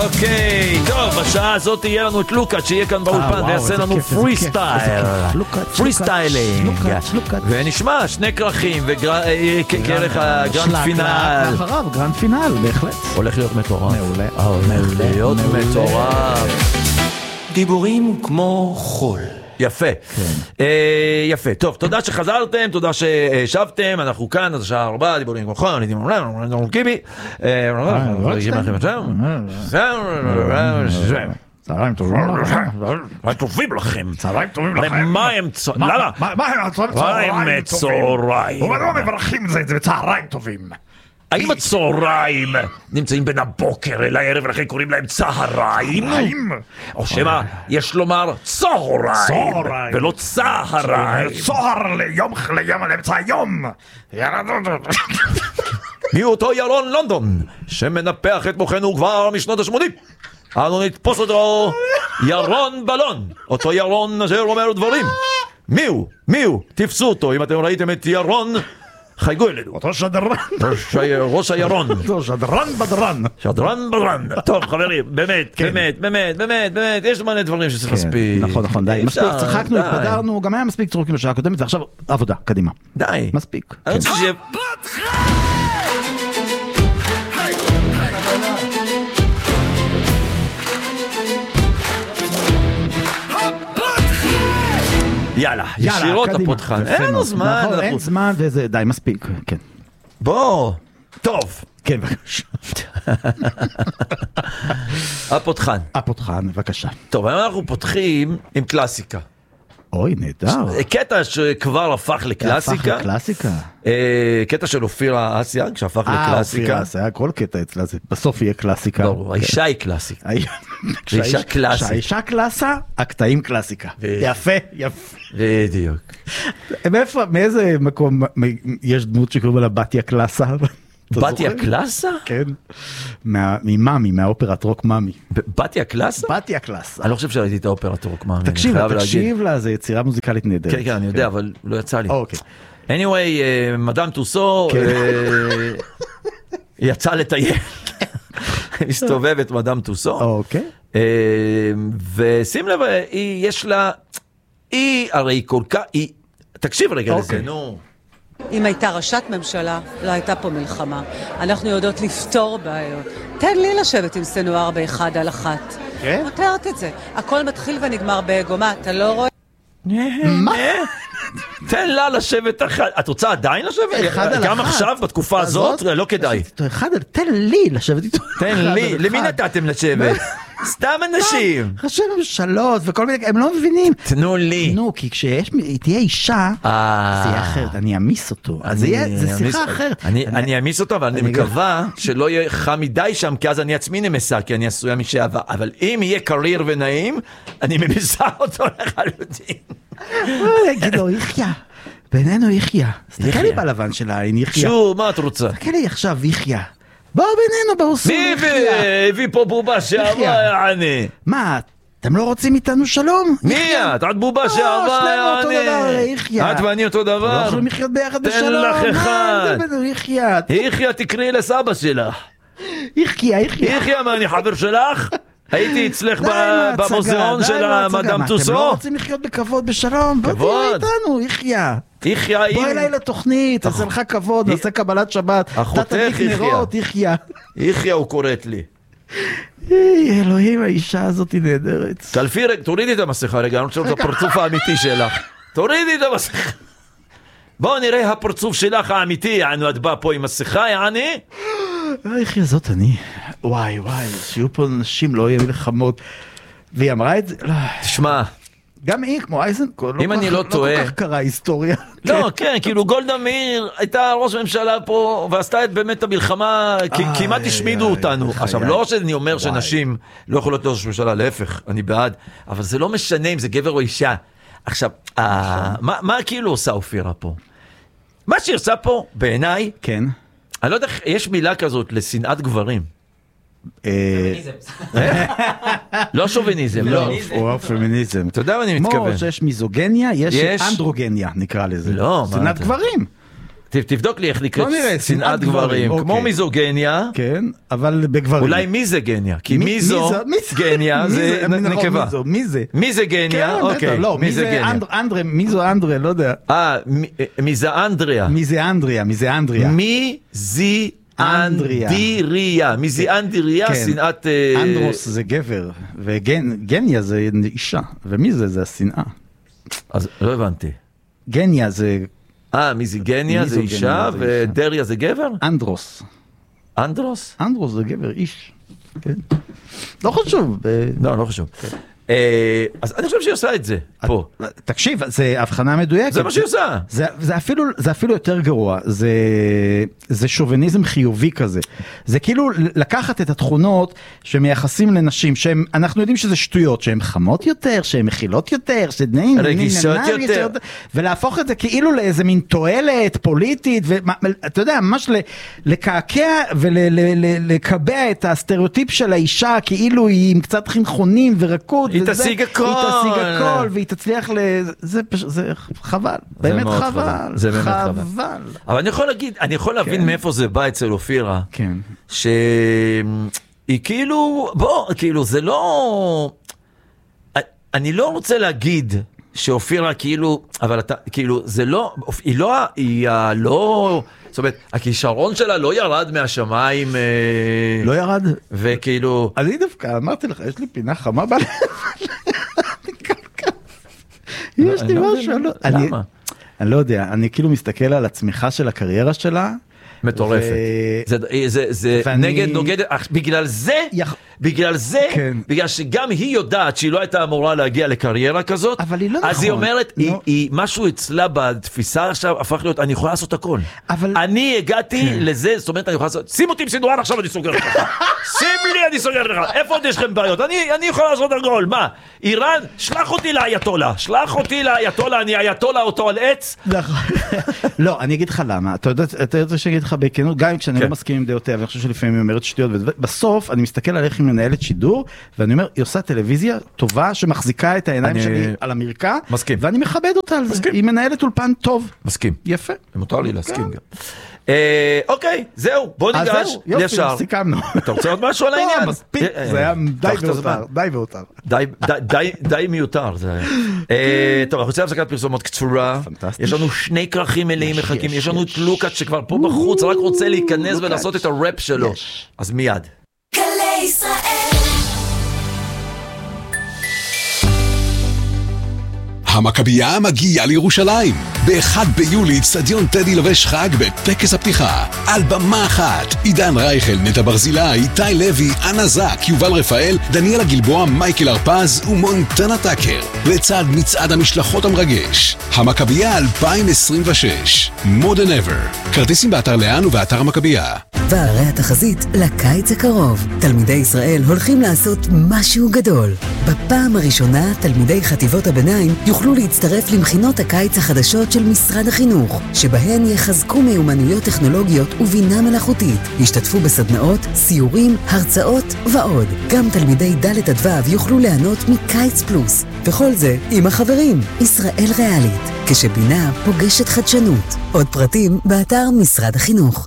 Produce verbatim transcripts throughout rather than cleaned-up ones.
אוקיי, טוב, בשעה הזאת תהיה לנו את לוקאץ' שיהיה כאן באולפן ויעשה לנו פרי סטייל, פרי סטיילינג, ונשמע שני כרכים וכרך הגרנד פינל. אחריו, גרנד פינל, בהחלט. הולך להיות מטורף. מעולה. הולך להיות מטורף. דיבורים כמו חול. יפה, יפה. טוב, תודה שחזרתם, תודה ששבתם, אנחנו כאן, אז השעה ארבע, דיבורים כמו חול, אני דיבורים כמו קיבי. צהריים טובים צהריים טובים לכם. צהריים טובים לכם. מה הם צהריים? למה? מה הם צהריים צהריים? ומדוע מברכים זה בצהריים טובים? האם הצהריים נמצאים בין הבוקר אל הערב ולכן קוראים להם צהריים? או שמה יש לומר צהריים ולא צהריים? צהר ליום ליום לאמצע היום. מי אותו ירון לונדון שמנפח את מוחנו כבר משנות ה-שמונים? אנו נתפוס אותו ירון בלון, אותו ירון אשר אומר דברים. מי הוא? מי הוא? תפסו אותו. אם אתם ראיתם את ירון, חייגו אלינו. אותו שדרן. ראש הירון. אותו שדרן בדרן. שדרן בדרן. טוב חברים, באמת, באמת, באמת, באמת, באמת, יש מלא דברים שצריך מספיק. נכון, נכון, די. מספיק, צחקנו, התפדרנו, גם היה מספיק צחוקים בשעה הקודמת, ועכשיו עבודה, קדימה. די. מספיק. אני רוצה שיהיה... יאללה, ישירות הפותחן. אין לנו זמן. אין זמן וזה, די, מספיק, כן. בוא, טוב. כן, בבקשה. הפותחן. הפותחן, בבקשה. טוב, היום אנחנו פותחים עם קלאסיקה. אוי, נהדר. קטע שכבר הפך לקלאסיקה. הפך לקלאסיקה. קטע של אופירה אסיאג שהפך לקלאסיקה. אה, אופירה אסיאג, כל קטע אצלה זה בסוף יהיה קלאסיקה. לא, האישה היא קלאסיקה. האישה קלאסית. כשהאישה קלאסה, הקטעים קלאסיקה. יפה, יפה. בדיוק. מאיפה, מאיזה מקום יש דמות שקוראים לה בתיה קלאסה? בתיה קלאסה? כן. ממאמי, מהאופרת רוק מאמי. בתיה קלאסה? בתיה קלאסה. אני לא חושב שראיתי את האופרת רוק מאמי. תקשיב, תקשיב לה, זה יצירה מוזיקלית נהדרת. כן, כן, אני יודע, אבל לא יצא לי. אוקיי. anyway, מדאם טוסו יצא לטייל. מסתובבת מדאם טוסו. אוקיי. ושים לב, יש לה, היא הרי כל כך, תקשיב רגע לזה, נו. אם הייתה ראשת ממשלה, לא הייתה פה מלחמה. אנחנו יודעות לפתור בעיות. תן לי לשבת עם סנואר באחד על אחת. כן? מותרת את זה. הכל מתחיל ונגמר באגו. מה, אתה לא רואה? מה? תן לה לשבת אחת. את רוצה עדיין לשבת? אחד על אחת. גם עכשיו, בתקופה הזאת? לא כדאי. תן לי לשבת איתו. תן לי. למי נתתם לשבת? סתם אנשים. ראשי ממשלות וכל מיני, הם לא מבינים. תנו לי. נו, כי כשיש, תהיה אישה, זה יהיה אחרת, אני אמיס אותו. זה שיחה אחרת. אני אמיס אותו, אבל אני מקווה שלא יהיה חם מדי שם, כי אז אני עצמי נמסה, כי אני עשויה משעבה. אבל אם יהיה קריר ונעים, אני ממסה אותו לחלוטין. להגיד לו, יחיה. בינינו יחיה. תסתכל לי בלבן של העין, יחיה. שוב, מה את רוצה? תסתכל לי עכשיו, יחיה. בואו בינינו ברוסים. מי הביא פה בובה שעבה, יעני? מה, אתם לא רוצים איתנו שלום? מי את? את בובה שעבה, יעני? את ואני אותו דבר? לא יכולים לחיות ביחד בשלום. תן לך אחד. יחיה. יחיה, תקראי לסבא שלך. יחיה, יחיה. יחיה, מה, אני חבר שלך? הייתי אצלך במוזיאון של המדאם טוסו. אתם לא רוצים לחיות בכבוד בשלום? בואו תהיה איתנו, יחיה. בוא אליי לתוכנית, עשה לך כבוד, נעשה קבלת שבת. אחותך יחיה. יחיה הוא קוראת לי. אלוהים, האישה הזאת היא נהדרת. תלפי, תורידי את המסכה רגע, אני רוצה לראות את הפרצוף האמיתי שלך. תורידי את המסכה. בואו נראה הפרצוף שלך האמיתי, יענו, את באה פה עם מסכה, יעני. יחיה, זאת אני. וואי וואי, שיהיו פה נשים, לא יהיה מלחמות. והיא אמרה את זה, תשמע, גם היא, כמו אייזנקוט, אם אני לא טועה, לא כל כך קרה היסטוריה. לא, כן, כאילו גולדה מאיר הייתה ראש ממשלה פה, ועשתה את באמת המלחמה, כמעט השמידו אותנו. עכשיו, לא שאני אומר שנשים לא יכולות להיות ראש ממשלה, להפך, אני בעד, אבל זה לא משנה אם זה גבר או אישה. עכשיו, מה כאילו עושה אופירה פה? מה שהיא עושה פה, בעיניי, כן. אני לא יודע, יש מילה כזאת לשנאת גברים. לא שוביניזם, לא. או פמיניזם. אתה יודע מה אני מתכוון? כמו שיש מיזוגניה, יש אנדרוגניה, נקרא לזה. לא, שנאת גברים. תבדוק לי איך נקראת שנאת גברים, כמו מיזוגניה. כן, אבל בגברים. אולי מיזוגניה, כי מיזו, גניה זה נקבה. מי זה? מי זה גניה? אוקיי. לא, מי זה אנדרה, מי זו אנדרה, לא יודע. אה, מי זה אנדריה. מי זה אנדריה, מי זה אנדריה. מי זה אנדריה. מי זה אנדריה, שנאת... אנדרוס זה גבר, וגניה זה אישה, ומי זה? זה השנאה. אז לא הבנתי. גניה זה... אה, מיזוגניה זה אישה, ודריה זה גבר? אנדרוס. אנדרוס? אנדרוס זה גבר, איש. לא חשוב. לא, לא חשוב. אז אני חושב שהיא עושה את זה, פה. תקשיב, זה הבחנה מדויקת. זה מה שהיא עושה. זה אפילו יותר גרוע. זה שוביניזם חיובי כזה. זה כאילו לקחת את התכונות שמייחסים לנשים, שאנחנו יודעים שזה שטויות, שהן חמות יותר, שהן מכילות יותר, שדנאים, רגישות יותר. ולהפוך את זה כאילו לאיזה מין תועלת פוליטית, ואתה יודע, ממש לקעקע ולקבע את הסטריאוטיפ של האישה, כאילו היא עם קצת חינכונים ורקות, היא תשיג הכל. היא תשיג הכל, והיא תצליח ל... זה פשוט, זה חבל. באמת חבל. זה באמת חבל. אבל אני יכול להגיד, אני יכול להבין מאיפה זה בא אצל אופירה. כן. שהיא כאילו, בוא, כאילו, זה לא... אני לא רוצה להגיד שאופירה כאילו, אבל אתה, כאילו, זה לא, היא לא, היא לא... זאת אומרת, הכישרון שלה לא ירד מהשמיים. לא ירד? וכאילו... אני דווקא אמרתי לך, יש לי פינה חמה בלב. יש לי משהו. למה? אני לא יודע, אני כאילו מסתכל על הצמיחה של הקריירה שלה. מטורפת. זה נגד נוגד, בגלל זה, בגלל זה, בגלל שגם היא יודעת שהיא לא הייתה אמורה להגיע לקריירה כזאת, אז היא אומרת, משהו אצלה בתפיסה עכשיו הפך להיות, אני יכולה לעשות הכל. אני הגעתי לזה, זאת אומרת, אני יכולה לעשות, שים אותי עם סינואר, עכשיו אני סוגר לך. שים לי, אני סוגר לך. איפה עוד יש לכם בעיות? אני יכולה לעשות הכל. מה? איראן, שלח אותי לאייתולה. שלח אותי לאייתולה, אני אייתולה אותו על עץ. לא, אני אגיד לך למה. אתה יודע שאני אגיד לך בכנות, גם כשאני לא מסכים עם דעותיה, ואני חושב שלפעמים היא אומרת שטויות, ובסוף אני מסתכל על איך היא מנהלת שידור, ואני אומר, היא עושה טלוויזיה טובה, שמחזיקה את העיניים שלי על המרקע, ואני מכבד אותה על זה. היא מנהלת אולפן טוב. מסכים. יפה. מותר לי להסכים גם. אוקיי, זהו, בוא ניגש ישר. יופי, סיכמנו. אתה רוצה עוד משהו על העניין? מספיק, זה היה די מיותר. די מיותר. די מיותר. טוב, אנחנו רוצים הפסקת פרסומות קצורה. יש לנו שני כרכים מלאים מחכים, יש לנו את לוקאץ' שכבר פה בחוץ, רק רוצה להיכנס ולעשות את הראפ שלו. אז מיד. גלי ישראל. המכבייה מגיעה לירושלים. באחד ביולי אצטדיון טדי לובש חג בטקס הפתיחה. על במה אחת, עידן רייכל, נטע ברזילי, איתי לוי, אנה זק, יובל רפאל, דניאלה גלבוע, מייקל הרפז ומונטנה טאקר. לצד מצעד המשלחות המרגש. המכבייה אלפיים עשרים ושש. More than ever. כרטיסים באתר לאן ובאתר המכבייה. והרי התחזית לקיץ הקרוב. תלמידי ישראל הולכים לעשות משהו גדול. בפעם הראשונה, תלמידי חטיבות הביניים יוכלו להצטרף למכינות הקיץ החדשות של משרד החינוך, שבהן יחזקו מיומנויות טכנולוגיות ובינה מלאכותית. ישתתפו בסדנאות, סיורים, הרצאות ועוד. גם תלמידי ד' עד ו' יוכלו ליהנות מקיץ פלוס. וכל זה עם החברים. ישראל ריאלית, כשבינה פוגשת חדשנות. עוד פרטים באתר משרד החינוך.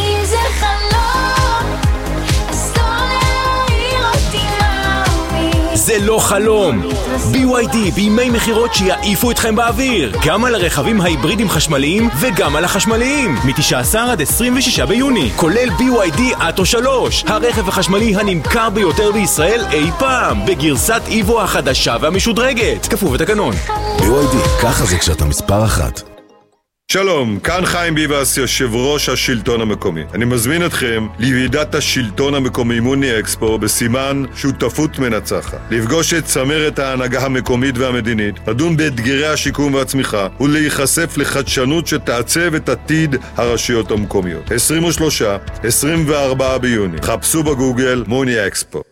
זה לא חלום. בי וואי די בימי מחירות שיעיפו אתכם באוויר, גם על הרכבים ההיברידים חשמליים וגם על החשמליים, מ-תשעה עשר עד עשרים ושישה ביוני, כולל בי וואי די אטו שלוש, הרכב החשמלי הנמכר ביותר בישראל אי פעם, בגרסת איבו החדשה והמשודרגת, כפוף ותקנון. בי וואי די, ככה זה כשאתה מספר אחת. שלום, כאן חיים ביבס, יושב ראש השלטון המקומי. אני מזמין אתכם לוועידת השלטון המקומי מוני אקספו בסימן שותפות מנצחת. לפגוש את צמרת ההנהגה המקומית והמדינית, לדון באתגרי השיקום והצמיחה ולהיחשף לחדשנות שתעצב את עתיד הרשויות המקומיות. עשרים ושלושה עד עשרים וארבעה ביוני. חפשו בגוגל מוני אקספו.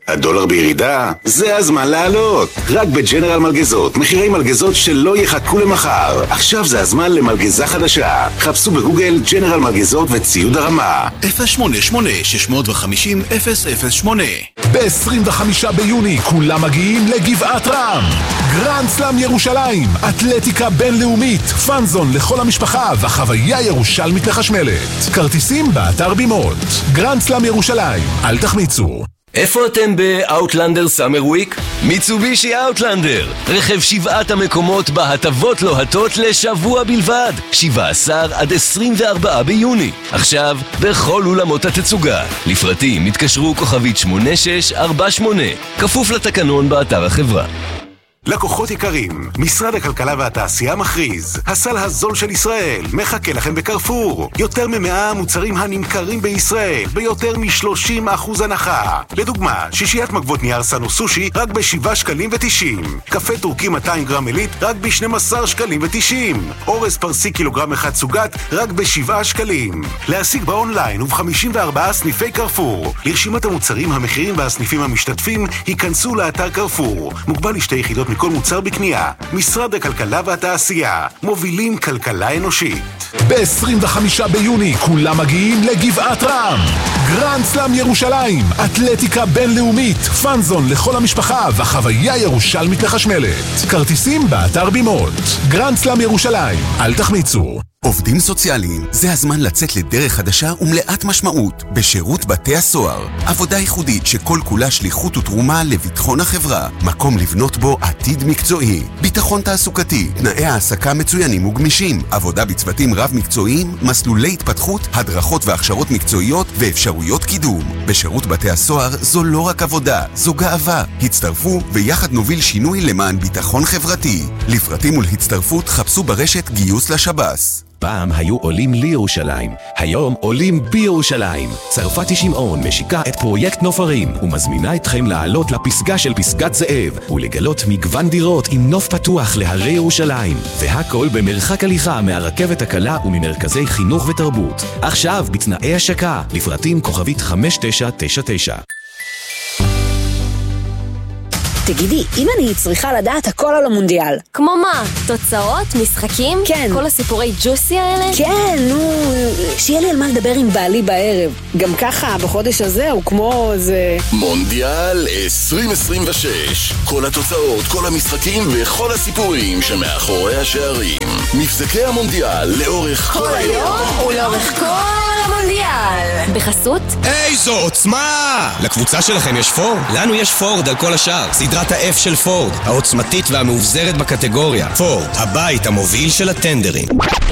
הדולר בירידה? זה הזמן לעלות. רק בג'נרל מלגזות, מחירי מלגזות שלא יחכו למחר. עכשיו זה הזמן למלגזה חדשה. חפשו בגוגל ג'נרל מלגזות וציוד הרמה. אפס שמונה שמונה שש חמש אפס אפס אפס שמונה. ב-עשרים וחמישה ביוני כולם מגיעים לגבעת רם. גרנד סלאם ירושלים, אתלטיקה בינלאומית, פאנזון לכל המשפחה והחוויה ירושלמית לחשמלת. כרטיסים באתר בימות. גרנד סלאם ירושלים, אל תחמיצו. איפה אתם באוטלנדר סאמר וויק? מיצובישי אוטלנדר, רכב שבעת המקומות בהטבות לוהטות לשבוע בלבד, שבעה עשר עד עשרים וארבעה ביוני. עכשיו בכל אולמות התצוגה. לפרטים התקשרו כוכבית שמונה שש ארבע שמונה, כפוף לתקנון באתר החברה. לקוחות יקרים, משרד הכלכלה והתעשייה מכריז, הסל הזול של ישראל מחכה לכם בקרפור. יותר ממאה המוצרים הנמכרים בישראל ביותר מ-שלושים אחוז הנחה. לדוגמה, שישיית מגבות נייר סנו סושי רק ב-שבעה שקלים ותשעים, קפה טורקי מאתיים גרם עילית רק ב-שנים עשר שקלים ותשעים, אורז פרסי קילוגרם אחד סוגת רק ב-שבעה שקלים. להשיג באונליין וב-חמישים וארבעה סניפי קרפור. לרשימת המוצרים, המחירים והסניפים המשתתפים היכנסו לאתר קרפור. מוגבל לשתי יחידות מכל מוצר בקנייה. משרד הכלכלה והתעשייה, מובילים כלכלה אנושית. ב-עשרים וחמישה ביוני כולם מגיעים לגבעת רם. גרנד סלאם ירושלים, אתלטיקה בינלאומית, פאנזון לכל המשפחה והחוויה ירושלמית לחשמלת. כרטיסים באתר בימות. גרנד סלאם ירושלים, אל תחמיצו. עובדים סוציאליים, זה הזמן לצאת לדרך חדשה ומלאת משמעות בשירות בתי הסוהר. עבודה ייחודית שכל כולה שליחות ותרומה לביטחון החברה. מקום לבנות בו עתיד מקצועי. ביטחון תעסוקתי, תנאי העסקה מצוינים וגמישים. עבודה בצוותים רב מקצועיים, מסלולי התפתחות, הדרכות והכשרות מקצועיות ואפשרויות קידום. בשירות בתי הסוהר זו לא רק עבודה, זו גאווה. הצטרפו ויחד נוביל שינוי למען ביטחון חברתי. לפרטים ולהצטרפות חפשו ברשת גיוס לשב"ס. פעם היו עולים לירושלים, היום עולים בירושלים. צרפתי שמעון משיקה את פרויקט נופרים ומזמינה אתכם לעלות לפסגה של פסגת זאב ולגלות מגוון דירות עם נוף פתוח להרי ירושלים, והכל במרחק הליכה מהרכבת הקלה וממרכזי חינוך ותרבות. עכשיו בתנאי השקה, לפרטים כוכבית חמש תשע תשע תשע. תגידי, אם אני צריכה לדעת הכל על המונדיאל. כמו מה? תוצאות? משחקים? כן. כל הסיפורי ג'וסי האלה? כן, נו, שיהיה לי על מה לדבר עם בעלי בערב. גם ככה, בחודש הזה הוא כמו זה... מונדיאל עשרים עשרים ושש. כל התוצאות, כל המשחקים וכל הסיפורים שמאחורי השערים. מבזקי המונדיאל לאורך כל היום ולאורך כל המונדיאל. בחסות? איזו עוצמה! לקבוצה שלכם יש פורד? לנו יש פורד על כל השאר. סדרת ה-F של פורד, העוצמתית והמאובזרת בקטגוריה. פורד, הבית המוביל של הטנדרים.